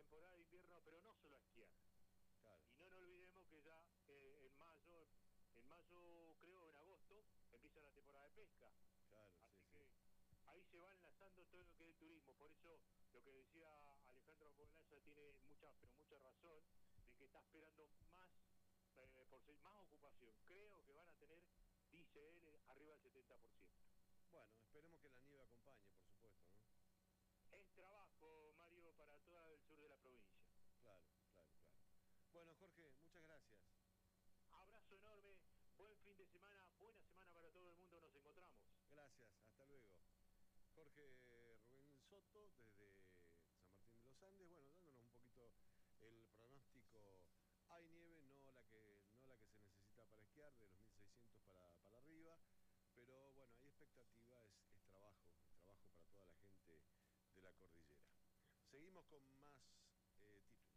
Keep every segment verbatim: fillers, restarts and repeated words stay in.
temporada de invierno, pero no solo a esquiar. Claro. Y no nos olvidemos que ya eh, en mayo, en mayo creo en agosto, empieza la temporada de pesca. Claro, Así sí, que sí. ahí se va enlazando todo lo que es el turismo. Por eso lo que decía Alejandro Bolaya tiene mucha, pero mucha razón, de que está esperando más, eh, por ser, más ocupación. Creo que van a tener, dice él, arriba del setenta por ciento. Bueno, esperemos que la nieve acompañe, por supuesto, ¿no? Es trabajo, Mario, para todo el sur de la provincia. Claro, claro, claro. Bueno, Jorge, muchas gracias. Abrazo enorme, buen fin de semana, buena semana para todo el mundo, nos encontramos. Gracias, hasta luego. Jorge Rubén Soto, desde San Martín de los Andes, bueno, dándonos un poquito el pronóstico. Hay nieve, no la que, no la que se necesita para esquiar, de los mil seiscientos para, para arriba, pero bueno, hay expectativa, es, es trabajo, es trabajo para toda la gente de la cordillera. Seguimos con más eh, títulos.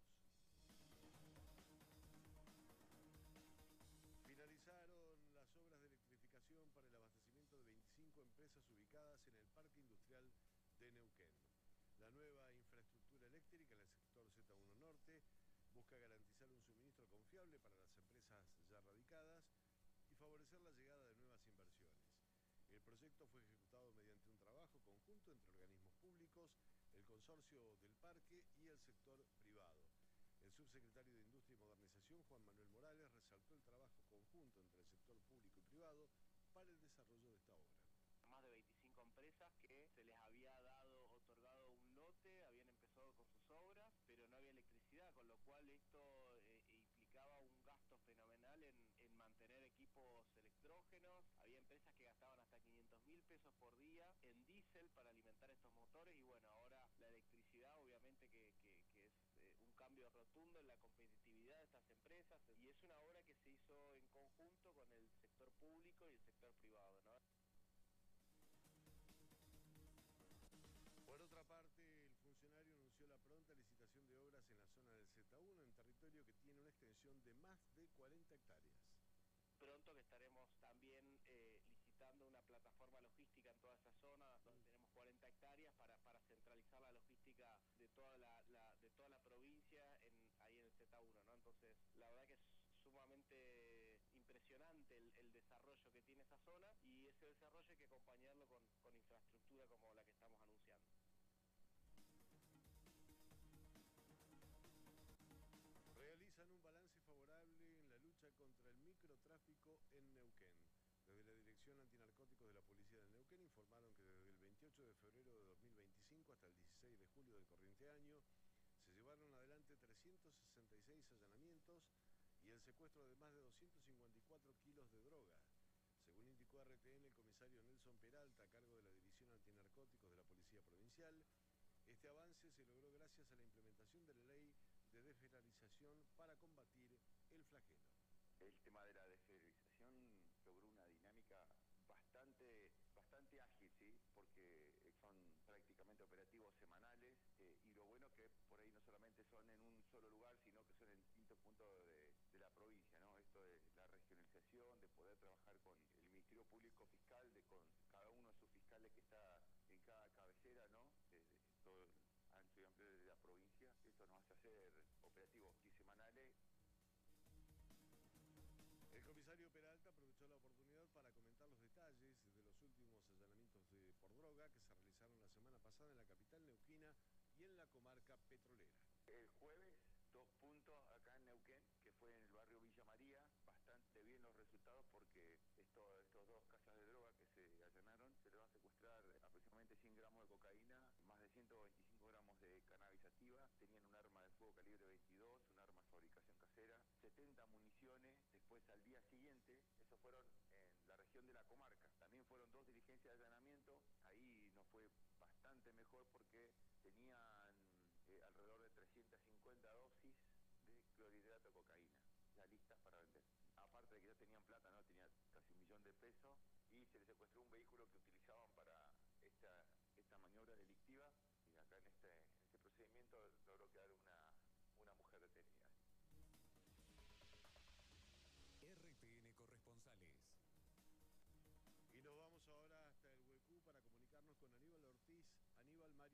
Finalizaron las obras de electrificación para el abastecimiento de veinticinco empresas ubicadas en el Parque Industrial de Neuquén. La nueva infraestructura eléctrica en el sector Z uno Norte busca garantizar un suministro confiable para las empresas ya radicadas y favorecer la llegada de nuevas inversiones. El proyecto fue ejecutado mediante un trabajo conjunto entre organismos públicos, el consorcio del parque y el sector privado. El subsecretario de Industria y Modernización, Juan Manuel Morales, resaltó el trabajo conjunto entre el sector público y privado para el desarrollo de esta obra. Más de veinticinco empresas que se les había dado, otorgado un lote, habían empezado con sus obras, pero no había electricidad, con lo cual esto eh, implicaba un gasto fenomenal en, en mantener equipos electrógenos. Había empresas que gastaban hasta quinientos mil pesos por día en diésel para alimentar estos motores y bueno, ahora la electricidad obviamente que, que, que es eh, un cambio rotundo en la competitividad de estas empresas y es una obra que se hizo en conjunto con el sector público y el sector privado, ¿no? Por otra parte, el funcionario anunció la pronta licitación de obras en la zona del Z uno, en territorio que tiene una extensión de más de cuarenta hectáreas. Pronto que estaremos también eh, licitando una plataforma logística en toda esa zona, donde mm. tenemos cuarenta hectáreas para, para centralizar la logística de toda la, la, de toda la provincia en, ahí en el Z uno, ¿no? Entonces, la verdad que es sumamente impresionante el, el desarrollo que tiene esa zona y ese desarrollo hay que acompañarlo con, con infraestructura como la que estamos anunciando. Realizan un balance favorable en la lucha contra el microtráfico en Neuquén. Desde la Dirección Antinarcóticos de la Policía de Neuquén informaron que desde el veintiocho de febrero de dos mil veinticinco hasta el dieciséis de julio del corriente año se llevaron adelante trescientos sesenta y seis allanamientos y el secuestro de más de doscientos cincuenta y cuatro kilos de droga. Según indicó R T N el comisario Nelson Peralta, a cargo de la División Antinarcóticos de la Policía Provincial, este avance se logró gracias a la implementación de la ley de desfederalización para combatir el flagelo. El tema de la desfederalización logró una dinámica bastante, bastante ágil, ¿sí? Porque son prácticamente operativos semanales eh, y lo bueno que por ahí no solamente son en un solo lugar, sino que son en distintos puntos de, de la provincia, ¿no? Esto de la regionalización, de poder trabajar con el Ministerio Público Fiscal, de con cada uno de sus fiscales que está en cada cabecera, ¿no? De, de todo el ancho y amplio de la provincia. Esto nos hace hacer operativos bisemanales. El comisario Peralta aprovechó la oportunidad para comentar los detalles de los últimos allanamientos de, por droga que se realizaron la semana pasada en la capital neuquina y en la comarca petrolera. El jueves, dos puntos acá en Neuquén, que fue en el barrio Villa María, bastante bien los resultados porque esto, estos dos casas de droga que se allanaron, se les va a secuestrar aproximadamente cien gramos de cocaína, más de ciento veinticinco gramos de cannabis sativa, tenían un arma de fuego calibre veintidós, un arma de fabricación casera, setenta municiones. Después al día siguiente, esos fueron en la región de la comarca, también fueron dos diligencias de allanamiento, ahí nos fue bastante mejor porque tenían eh, alrededor de trescientas cincuenta dosis de clorhidrato de cocaína, ya listas para vender. Aparte de que ya tenían plata, ¿no? Tenía casi un millón de pesos y se les secuestró un vehículo que utilizaban para esta, esta maniobra delictiva y acá en este, este procedimiento logró